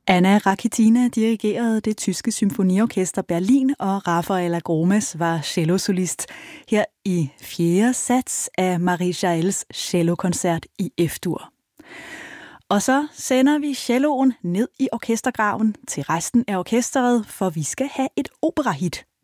Anna Rakitina dirigerede det tyske symfoniorkester Berlin, og Rafaela Gromes var cellosolist her i 4. sats af Marie Jaëls cellokoncert i F-dur. Og så sender vi celloen ned i orkestergraven til resten af orkestret, for vi skal have et operahit.